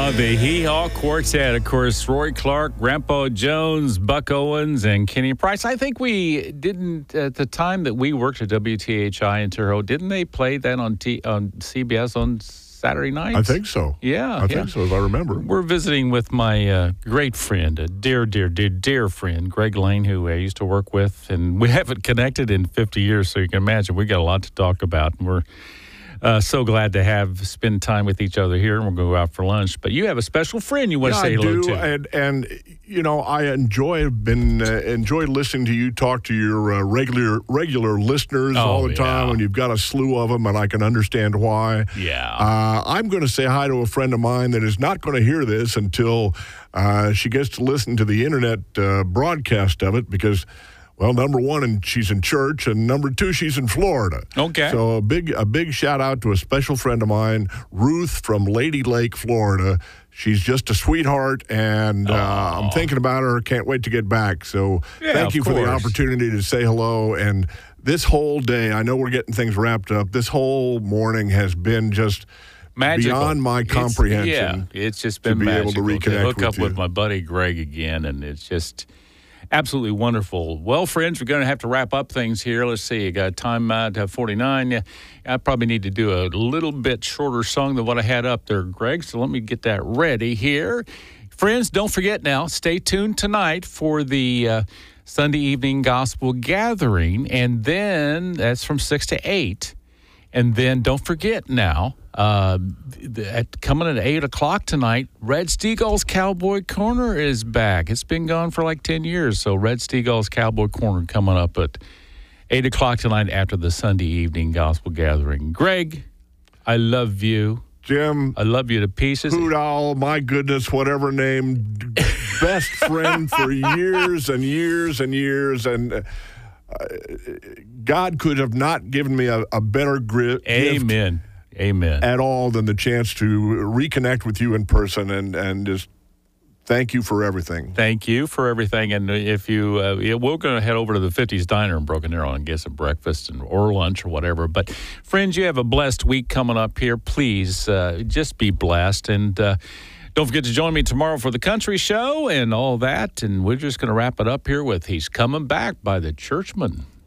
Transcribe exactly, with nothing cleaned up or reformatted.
Uh, the Hee Haw Quartet, of course, Roy Clark, Grandpa Jones, Buck Owens, and Kenny Price. I think we didn't, at the time that we worked at W T H I in Terre Haute, didn't they play that on T, on C B S on Saturday nights? I think so. Yeah. I yeah. think so, if I remember. We're visiting with my uh, great friend, a dear, dear, dear, dear friend, Greg Lane, who I used to work with, and we haven't connected in fifty years, so you can imagine we got a lot to talk about, and we're Uh, so glad to have spend time with each other here, and we'll go out for lunch. But you have a special friend you want yeah, to say I hello do, to. And, and you know, I enjoy been uh, enjoy listening to you talk to your uh, regular regular listeners Oh, all the time, yeah. and you've got a slew of them, and I can understand why. Yeah. Uh, I'm going to say hi to a friend of mine that is not going to hear this until uh, she gets to listen to the internet uh, broadcast of it, because. Well, number one, and she's in church, and number two, she's in Florida. Okay. So a big, a big shout out to a special friend of mine, Ruth from Lady Lake, Florida. She's just a sweetheart, and uh, I'm thinking about her. Can't wait to get back. So Yeah, thank of you for the course. opportunity to say hello. And this whole day, I know we're getting things wrapped up. This whole morning has been just Magical. beyond my It's- comprehension. yeah, it's just been to be able to magical reconnect hook with up you. with my buddy Greg again, and it's just absolutely wonderful. Well, friends, we're going to have to wrap up things here. Let's see. You got time uh, to forty-nine. Yeah, I probably need to do a little bit shorter song than what I had up there, Greg, so let me get that ready here. Friends, don't forget now, stay tuned tonight for the uh, Sunday evening gospel gathering, and then that's from six to eight. And then don't forget now, uh, at, coming at eight o'clock tonight, Red Steagall's Cowboy Corner is back. It's been gone for like ten years, so Red Steagall's Cowboy Corner coming up at eight o'clock tonight after the Sunday evening gospel gathering. Greg, I love you. Jim, I love you to pieces. Hoot Owl, my goodness, whatever name, best friend for years and years and years, and uh, God could have not given me a, a better gri- Amen. gift Amen. at all than the chance to reconnect with you in person, and, and just thank you for everything. Thank you for everything. And if you, uh, yeah, we're going to head over to the fifties Diner in Broken Arrow and get some breakfast and, or lunch or whatever. But, friends, you have a blessed week coming up here. Please uh, just be blessed. And uh, don't forget to join me tomorrow for the country show and all that. And we're just going to wrap it up here with He's Coming Back by the Churchmen.